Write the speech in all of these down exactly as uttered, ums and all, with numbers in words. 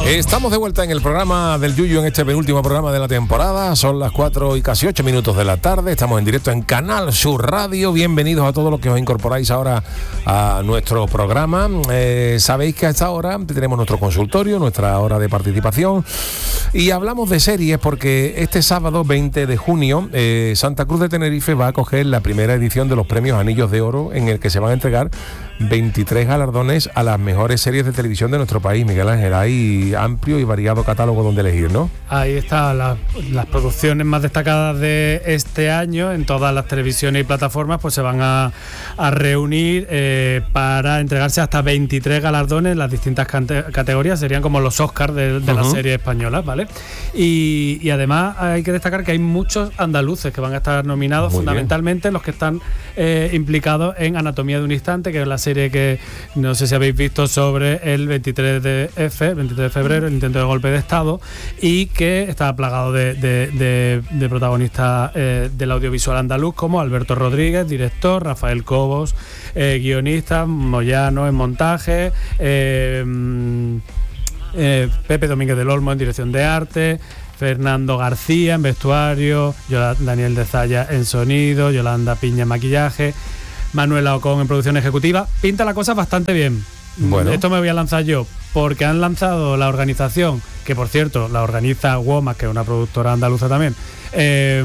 Estamos de vuelta en el programa del Yuyu, en este penúltimo programa de la temporada. Son las cuatro y casi ocho minutos de la tarde. Estamos en directo en Canal Sur Radio. Bienvenidos a todos los que os incorporáis ahora a nuestro programa. Eh, sabéis que a esta hora tenemos nuestro consultorio, nuestra hora de participación, y hablamos de series porque este sábado veinte de junio eh, Santa Cruz de Tenerife va a acoger la primera edición de los premios Anillos de Oro, en el que se van a entregar veintitrés galardones a las mejores series de televisión de nuestro país. Miguel Ángel, hay amplio y variado catálogo donde elegir, ¿no? Ahí están la, las producciones más destacadas de este año en todas las televisiones y plataformas, pues se van a, a reunir eh, para entregarse hasta veintitrés galardones en las distintas cante- categorías. Serían como los Oscars de, de uh-huh. las series españolas, ¿vale? Y, y además hay que destacar que hay muchos andaluces que van a estar nominados, muy fundamentalmente bien. Los que están eh, implicados en Anatomía de un Instante, que es la serie que no sé si habéis visto sobre el veintitrés de febrero, el intento de golpe de Estado, y que está plagado de, de, de, de protagonistas eh, del audiovisual andaluz, como Alberto Rodríguez, director, Rafael Cobos, eh, guionista, Moyano en montaje, eh, eh, Pepe Domínguez del Olmo en dirección de arte, Fernando García en vestuario, Daniel de Zaya en sonido, Yolanda Piña en maquillaje, Manuela Ocón en producción ejecutiva. Pinta la cosa bastante bien. Bueno. Esto me voy a lanzar yo, porque han lanzado la organización, que por cierto la organiza WOMAS, que es una productora andaluza también, eh,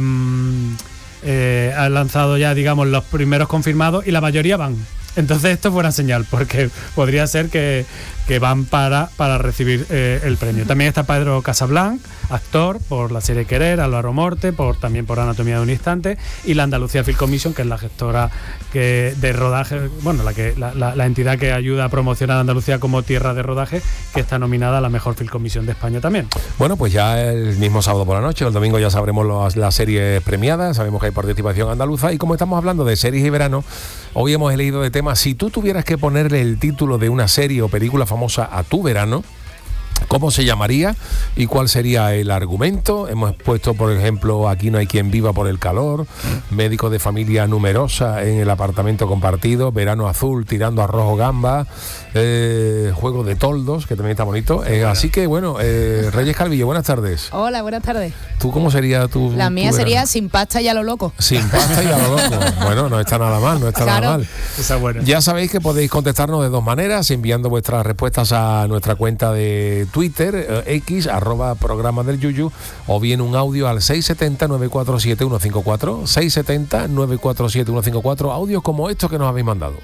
eh, han lanzado ya, digamos, los primeros confirmados y la mayoría van. Entonces esto es buena señal, porque podría ser que, que van para, para recibir eh, el premio. También está Pedro Casablanc, actor, por la serie Querer, Álvaro Morte, por, también por Anatomía de un Instante, y la Andalucía Film Commission, que es la gestora que, de rodaje, bueno, la, que, la, la, la entidad que ayuda a promocionar a Andalucía como tierra de rodaje, que está nominada a la mejor Film Commission de España también. Bueno, pues ya el mismo sábado por la noche, el domingo ya sabremos las, las series premiadas, sabemos que hay participación andaluza, y como estamos hablando de series y verano, hoy hemos elegido de tema: si tú tuvieras que ponerle el título de una serie o película famosa a tu verano, ¿cómo se llamaría y cuál sería el argumento? Hemos puesto, por ejemplo, Aquí no hay quien viva por el calor, Médico de familia numerosa en el apartamento compartido, Verano azul tirando a rojo gamba, eh, Juego de toldos, que también está bonito. Eh, así que bueno, eh, Reyes Calvillo, buenas tardes. Hola, buenas tardes. ¿Tú cómo sería tu La mía tu sería Sin pasta y a lo loco. Sin pasta y a lo loco. Bueno, no está nada mal, no está claro. nada mal. Esa es buena. Ya sabéis que podéis contestarnos de dos maneras, enviando vuestras respuestas a nuestra cuenta de Twitter, eh, X, arroba programa del Yuyu, o bien un audio al seis siete cero, nueve cuatro siete, uno cinco cuatro, seis siete cero, nueve cuatro siete, uno cinco cuatro, audios como estos que nos habéis mandado.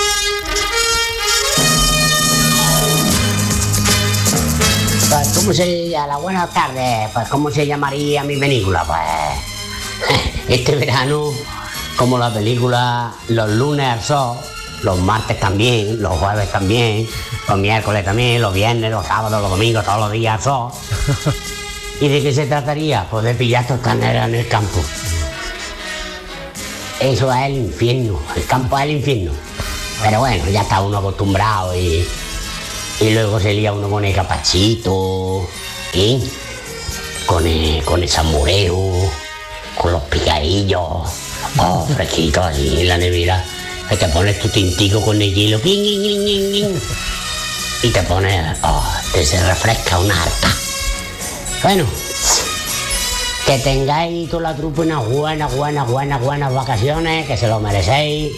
Pues, ¿cómo se llama? Buenas tardes. Pues, ¿cómo se llamaría mi película? Pues, este verano, como la película Los lunes al sol, los martes también, los jueves también, los miércoles también, los viernes, los sábados, los domingos, todos los días al sol. ¿Y de qué se trataría? Pues de pillar tostaneras en el campo. Eso es el infierno, el campo es el infierno. Pero bueno, ya está uno acostumbrado y, y luego se lía uno con el capachito, ¿eh? con, el, con el salmoreo, con los picadillos, oh, fresquito así en la nevera. Que te pones tu tintico con el hielo y te pones, oh, te se refresca una harta. Bueno, que tengáis toda la trupe unas buenas, buenas, buenas, buenas vacaciones, que se lo merecéis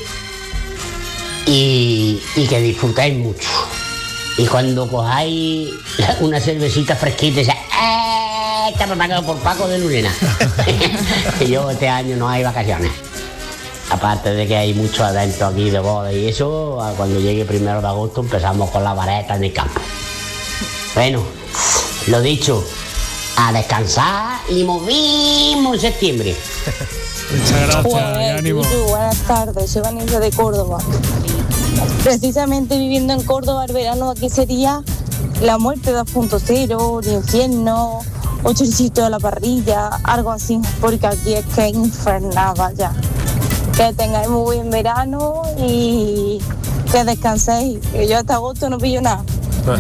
y, y que disfrutéis mucho. Y cuando cojáis una cervecita fresquita y dices, ¡eh! Está preparado por Paco de Lurena. Que yo este año no hay vacaciones. Aparte de que hay mucho adentro aquí de boda y eso, cuando llegue primero de agosto empezamos con la vareta en el campo. Bueno, lo dicho, a descansar y movimos en septiembre. Muchas gracias, Joder, ánimo. Buenas tardes, soy Vanessa de Córdoba. Precisamente viviendo en Córdoba, el verano aquí sería La muerte dos punto cero, El infierno, O choricito de la parrilla, algo así, porque aquí es que es infernal, vaya. Que tengáis muy buen verano y que descanséis, que yo hasta agosto no pillo nada.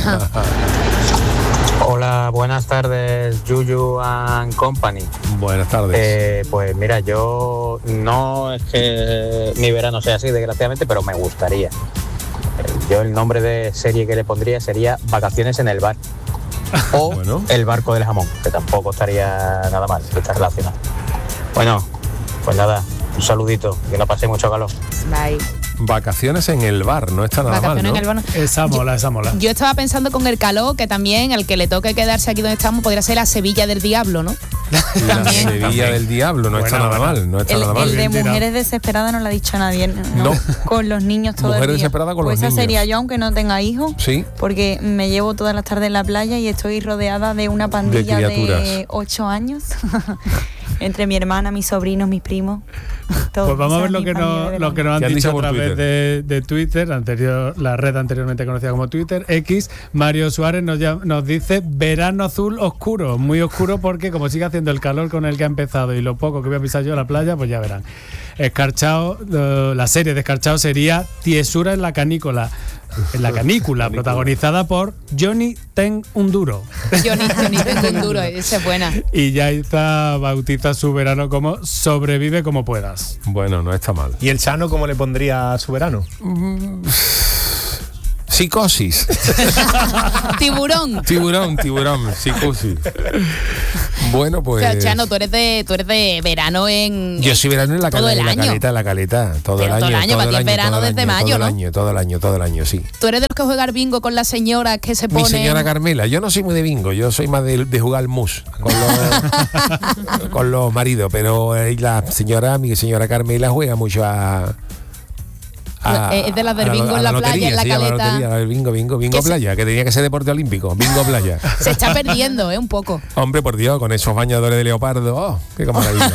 Hola, buenas tardes, Yuyu and Company. Buenas tardes. Eh, pues mira, yo no es que mi verano sea así, desgraciadamente, pero me gustaría. Yo el nombre de serie que le pondría sería Vacaciones en el bar. O Bueno. el barco del jamón, que tampoco estaría nada mal, que está relacionado. Bueno, pues nada, un saludito, que no pase mucho calor. Bye. Vacaciones en el bar, no está nada Vacaciones mal, ¿no? en el bar. Esa mola, esa mola. Yo estaba pensando con el calor que también el que le toque quedarse aquí donde estamos podría ser la Sevilla del Diablo, ¿no? La También. Sevilla del Diablo, no Buena, está nada buena. mal, no está El, nada mal. el de Bien tirado. Mujeres Desesperadas no lo ha dicho nadie, ¿no? No. Con los niños todo Mujeres el día. Desesperadas con pues los esa niños. sería yo, aunque no tenga hijos. Sí. Porque me llevo todas las tardes en la playa y estoy rodeada de una pandilla de, criaturas. ocho años. Entre mi hermana, mis sobrinos, mis primos. todos. Pues vamos a Esa ver es lo mi que, familia nos, de lo que nos han ¿Qué han dicho dicho a por través Twitter? de, de Twitter, anterior, la red anteriormente conocida como Twitter, X. Mario Suárez nos, llam- nos dice verano azul oscuro, muy oscuro porque como sigue haciendo el calor con el que ha empezado y lo poco que voy a pisar yo a la playa, pues ya verán. Escarchao, eh, la serie de Escarchao sería Tiesura en la canícula, en la canícula, protagonizada por Johnny Ten Unduro. Johnny, Johnny tengo un duro, esa es buena. Y Yaiza bautiza su verano como Sobrevive como puedas. Bueno, no está mal. ¿Y el Chano cómo le pondría a su verano? Psicosis. Tiburón. Tiburón, tiburón, psicosis. Bueno, O pues. sea, Chano, tú eres de, tú eres de verano en. Yo soy verano en la, todo cala- el en la año. caleta, en la caleta. Todo Pero el todo año. el año, para ti es verano todo el desde año, mayo, todo el ¿no? año, todo el año, todo el año, sí. Tú eres de los que juega al bingo con las señoras que se Mi ponen. señora Carmela, yo no soy muy de bingo, yo soy más de, de jugar al mus con los, con los maridos, pero eh, la señora, mi señora Carmela juega mucho a. a- Es de las del a bingo en la lotería, playa, en la se llama caleta. lotería, la del bingo, bingo, bingo Que se- playa, que tenía que ser deporte olímpico, bingo playa. Se está perdiendo, ¿eh? Un poco. Hombre, por Dios, con esos bañadores de leopardo, oh, qué maravilla.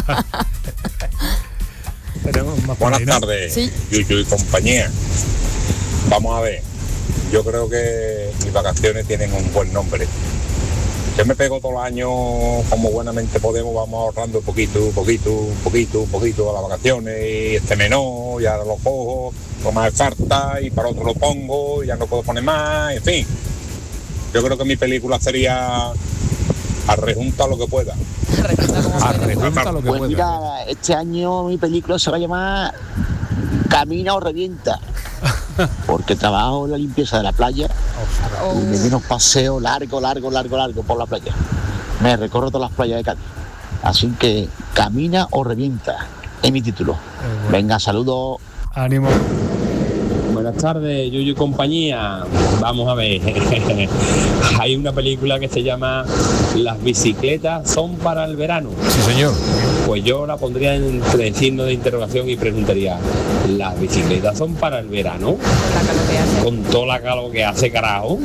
Tenemos más por Buenas ahí, ¿no? tardes, Sí. Yuyu y compañía. Vamos a ver, yo creo que mis vacaciones tienen un buen nombre. Yo me pego todo el año como buenamente podemos, vamos ahorrando un poquito, un poquito, un poquito, un poquito a las vacaciones, y este menor, y ahora lo cojo, lo más falta, y para otro lo pongo, y ya no puedo poner más, en fin. Yo creo que mi película sería arrejunta lo que pueda. Arrejunta lo que Pues pueda. mira, este año mi película se va a llamar Camina o Revienta, porque trabajo en la limpieza de la playa y me doy unos paseos largo, largo, largo, largo por la playa. Me recorro todas las playas de Cádiz. Así que Camina o Revienta es mi título. Venga, saludos. Ánimo. Buenas tardes, Yuyu y compañía. Vamos a ver. Hay una película que se llama Las bicicletas son para el verano. Sí, señor. Pues yo la pondría entre signo de interrogación y preguntaría, ¿las bicicletas son para el verano? Con toda la calor que hace, carajo.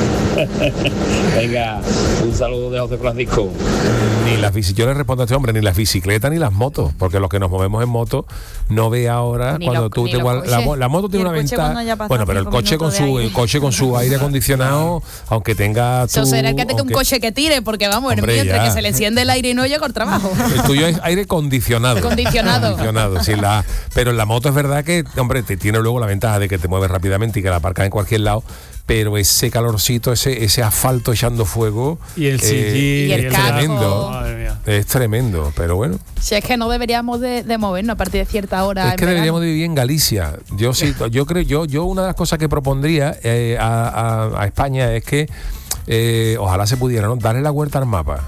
Venga, un saludo de José Francisco. Ni las bici, yo le respondo a este hombre, ni las bicicletas ni las motos, porque los que nos movemos en moto no ve ahora Ni cuando los- tú ni te los guardas- la, coches. mo- la moto Y tiene el una coche ventaja. cuando ya pasa Bueno, pero el cinco coche con minutos de su aire. el coche con su aire acondicionado, aunque tenga Eso tu- será el que tenga un aunque- coche que tire, porque vamos, el Hombre, mío, entre ya. que se le enciende el aire y no llega al trabajo. El tuyo es aire condicionado. Condicionado. Condicionado, sí, la, pero en la moto es verdad que, hombre, te tiene luego la ventaja de que te mueves rápidamente y que la aparcas en cualquier lado, pero ese calorcito, ese, ese asfalto echando fuego. Y el sillín, y el es casco. tremendo. Madre mía. Es tremendo, pero bueno. Si es que no deberíamos de, de movernos a partir de cierta hora. Es en que verano. deberíamos de vivir en Galicia. Yo sí, yo creo, yo, yo una de las cosas que propondría eh, a, a- a España es que eh, ojalá se pudiera, ¿no? Darle la vuelta al mapa.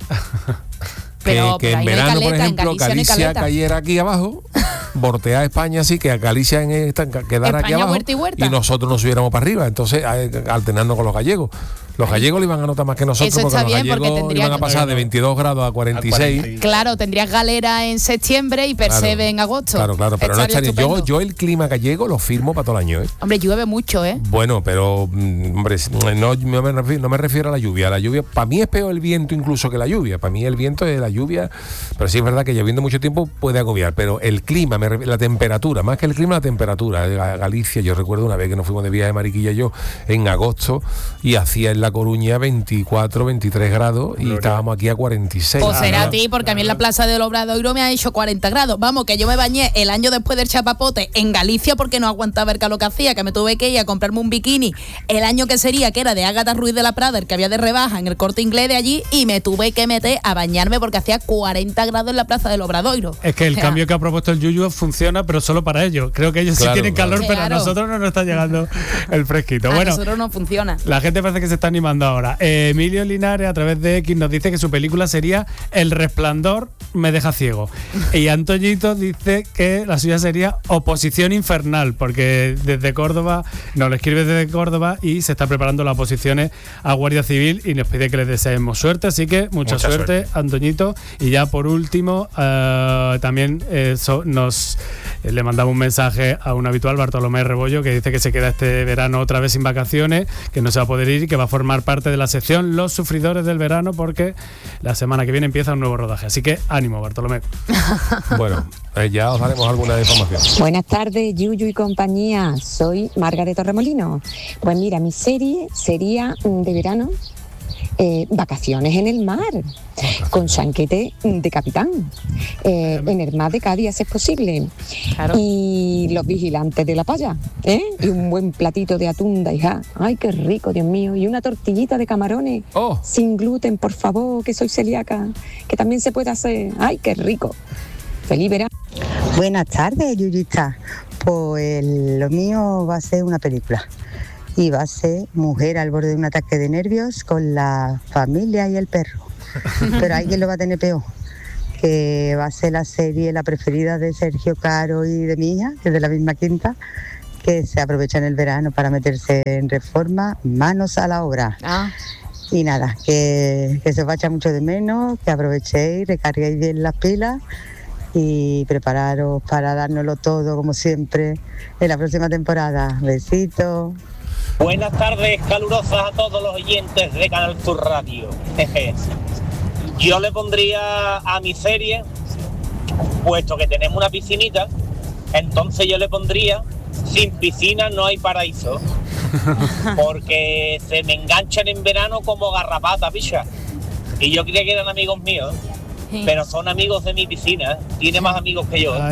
Pero- que, que pero en ahí no hay verano, por caleta, en ejemplo, Galicia no hay Galicia caleta. cayera aquí abajo, voltear a España así, que a Galicia en esta, quedara aquí España, abajo huerta y huerta. nosotros nos subiéramos para arriba, entonces eh, alternando con los gallegos. Los gallegos le iban a notar más que nosotros Eso porque está los bien, porque gallegos tendrían- iban a pasar de veintidós grados a cuarenta y seis. Claro, tendrías galera en septiembre y percebe Claro. en agosto. Claro, claro, pero no Estaría estaría. Yo, estupendo. yo el clima gallego lo firmo para todo el año, ¿eh? Hombre, llueve mucho, ¿eh? Bueno, pero, mm, hombre, no, no me refiero, no me refiero a la lluvia. La lluvia, para mí es peor el viento incluso que la lluvia. Para mí el viento es la lluvia, pero sí es verdad que lloviendo mucho tiempo puede agobiar. Pero el clima, me refiero- la temperatura, más que el clima, la temperatura. Ga- Galicia, yo recuerdo una vez que nos fuimos de viaje de Mariquilla y yo en agosto y hacía en La Coruña veinticuatro, veintitrés grados y estábamos aquí a cuarenta y seis. O será a ti, porque a mí en la plaza del Obradoiro me ha hecho cuarenta grados. Vamos, que yo me bañé el año después del chapapote en Galicia porque no aguantaba el calor que hacía, que me tuve que ir a comprarme un bikini el año que sería, que era de Ágata Ruiz de la Prada, el que había de rebaja en el Corte Inglés de allí, y me tuve que meter a bañarme porque hacía cuarenta grados en la plaza del Obradoiro. Es que el O sea, cambio que ha propuesto el Yuyu funciona, pero solo para ellos. Creo que ellos Claro, sí tienen calor, claro. pero a Claro. nosotros no nos está llegando el fresquito. a Bueno, nosotros no funciona. la gente parece que se está animando ahora. Eh, Emilio Linares, a través de X, nos dice que su película sería El Resplandor me deja ciego. Y Antoñito dice que la suya sería Oposición Infernal, porque desde Córdoba, nos lo escribe desde Córdoba y se está preparando las oposiciones a Guardia Civil y nos pide que les deseemos suerte. Así que mucha, mucha suerte, suerte, Antoñito. Y ya por último, uh, también eh, so, nos eh, le mandamos un mensaje a un habitual, Bartolomé Rebollo, que dice que se queda este verano otra vez sin vacaciones, que no se va a poder ir y que va a formar parte de la sección Los Sufridores del Verano, porque la semana que viene empieza un nuevo rodaje. Así que ánimo, Bartolomé. Bueno, eh, ya os daremos alguna información. Buenas tardes, Yuyu y compañía. Soy Marga de Torremolinos. Pues mira, mi serie sería de verano eh, Vacaciones en el mar, con chanquete de capitán, eh, en el mar de Cádiz, si es posible. Claro. Y Los Vigilantes de la Playa, ¿eh? Y un buen platito de atún de hija. Ay, qué rico, Dios mío. Y una tortillita de camarones, oh. sin gluten, por favor, que soy celíaca, que también se puede hacer. Ay, qué rico. Feliz verano. Buenas tardes, Yuyita. Pues lo mío va a ser una película. Y va a ser mujer al borde de un ataque de nervios con la familia y el perro. Pero alguien lo va a tener peor, que va a ser la serie la preferida de Sergio Caro y de mi hija, que es de la misma quinta, que se aprovecha en el verano para meterse en Reforma, manos a la obra. Ah. Y nada, que, que se os va a echar mucho de menos, que aprovechéis, recarguéis bien las pilas y prepararos para dárnoslo todo, como siempre, en la próxima temporada. Besitos. Buenas tardes calurosas a todos los oyentes de Canal Sur Radio. Yo le pondría a mi serie, puesto que tenemos una piscinita, entonces yo le pondría Sin piscina no hay paraíso, porque se me enganchan en verano como garrapata, picha. Y yo creía que eran amigos míos, pero son amigos de mi piscina, tiene más amigos que yo.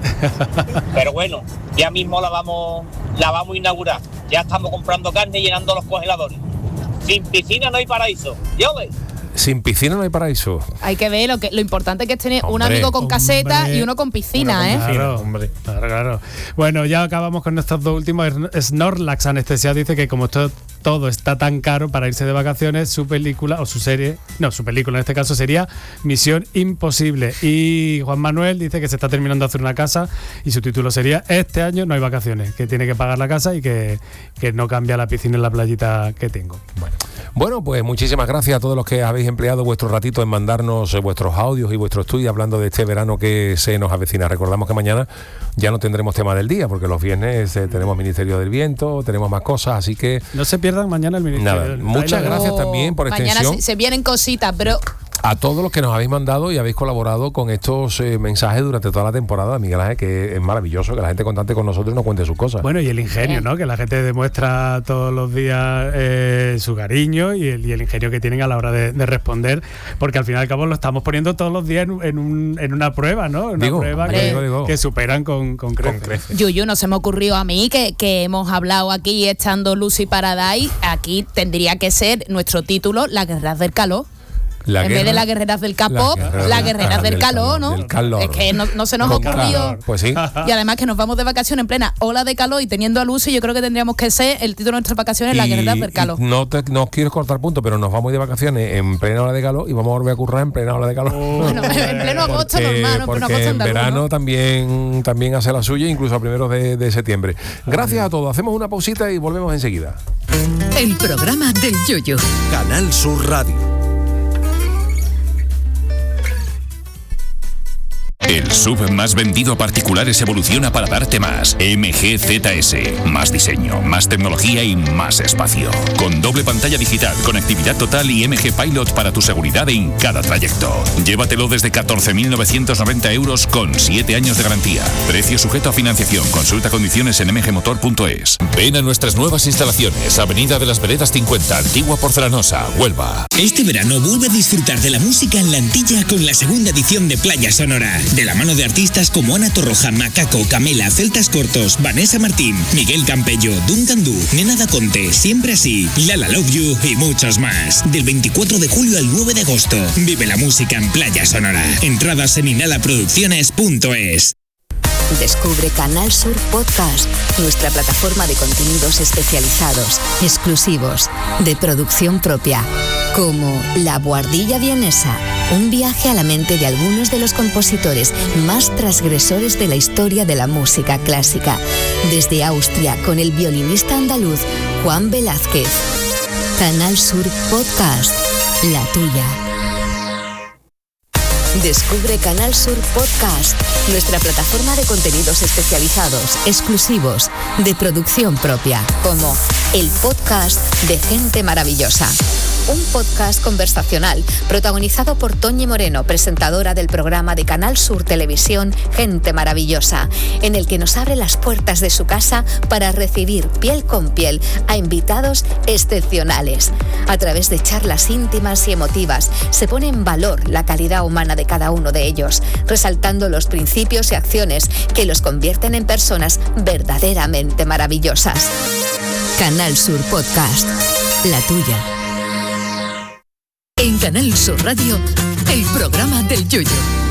Pero bueno, ya mismo la vamos, la vamos a inaugurar. Ya estamos comprando carne y llenando los congeladores. Sin piscina no hay paraíso. ¿Yo ves? Sin piscina no hay paraíso. Hay que ver, lo que lo importante que es tener hombre, un amigo con caseta hombre, y uno con piscina, uno con ¿eh? Claro, hombre. Claro, claro. Bueno, ya acabamos con estos dos últimos. Snorlax Anestesiado dice que como esto todo está tan caro para irse de vacaciones, su película o su serie, no, su película en este caso sería Misión Imposible. Y Juan Manuel dice que se está terminando de hacer una casa y su título sería Este año no hay vacaciones, que tiene que pagar la casa y que, que no cambia la piscina en la playita que tengo. Bueno. Bueno, pues muchísimas gracias a todos los que habéis empleado vuestro ratito en mandarnos eh, vuestros audios y vuestros tweets hablando de este verano que se nos avecina. Recordamos que mañana ya no tendremos tema del día, porque los viernes eh, tenemos Ministerio del Viento, tenemos más cosas, así que... No se pierdan mañana el Ministerio Nada, del muchas gracias también por mañana extensión. Mañana se, se vienen cositas, pero... A todos los que nos habéis mandado y habéis colaborado con estos eh, mensajes durante toda la temporada, Miguel Ángel, que es maravilloso que la gente contacte con nosotros y nos cuente sus cosas. Bueno, y el ingenio, ¿no? Que la gente demuestra todos los días eh, su cariño y el, y el ingenio que tienen a la hora de, de responder, porque al fin y al cabo lo estamos poniendo todos los días en, en, un, en una prueba, ¿no? Una digo, prueba hombre, que, digo, digo. que superan con, con creces. creces. Yuyu, no se me ocurrió a mí que, que hemos hablado aquí echando Lucy Paradise. Aquí tendría que ser nuestro título, Las Guerreras del Calor. La en guerra, vez de las guerreras del K-pop, las guerreras, la guerreras del, del calor, ¿no? Del calor. Es que no, no se nos ha ocurrido. Pues sí. Y además que nos vamos de vacaciones en plena ola de calor y teniendo a Lucy, yo creo que tendríamos que ser el título de nuestras vacaciones, y, Las Guerreras del Calor. No te no quiero cortar punto, pero nos vamos de vacaciones en plena ola de calor y vamos a volver a currar en plena ola de calor. Oh, bueno, en pleno agosto porque, normal, ¿no? En pleno agosto en verano ¿no? también, también hace la suya, incluso a primeros de, de septiembre. Gracias a todos. Hacemos una pausita y volvemos enseguida. El programa del Yoyo. Canal Sur Radio. El S U V más vendido a particulares evoluciona para darte más. M G Z S. Más diseño, más tecnología y más espacio. Con doble pantalla digital, conectividad total y M G Pilot para tu seguridad en cada trayecto. Llévatelo desde catorce mil novecientos noventa euros con siete años de garantía. Precio sujeto a financiación. Consulta condiciones en m g motor punto es. Ven a nuestras nuevas instalaciones. Avenida de las Veredas cincuenta, Antigua Porcelanosa, Huelva. Este verano vuelve a disfrutar de la música en la Antilla con la segunda edición de Playa Sonora. De la mano de artistas como Ana Torroja, Macaco, Camela, Celtas Cortos, Vanessa Martín, Miguel Campello, Duncan Du, Nena Da Conte, Siempre Así, Lala Love You y muchos más. Del veinticuatro de julio al nueve de agosto. Vive la música en Playa Sonora. Entradas en inhala producciones punto es. Descubre Canal Sur Podcast, nuestra plataforma de contenidos especializados, exclusivos, de producción propia, como La Buhardilla Vienesa, un viaje a la mente de algunos de los compositores más transgresores de la historia de la música clásica, desde Austria con el violinista andaluz Juan Velázquez. Canal Sur Podcast, la tuya. Descubre Canal Sur Podcast, nuestra plataforma de contenidos especializados, exclusivos, de producción propia, como el podcast de Gente Maravillosa. Un podcast conversacional protagonizado por Toñi Moreno, presentadora del programa de Canal Sur Televisión Gente Maravillosa, en el que nos abre las puertas de su casa para recibir piel con piel a invitados excepcionales. A través de charlas íntimas y emotivas se pone en valor la calidad humana de cada uno de ellos, resaltando los principios y acciones que los convierten en personas verdaderamente maravillosas. Canal Sur Podcast, la tuya. En Canal Sur Radio, el programa del Yoyo.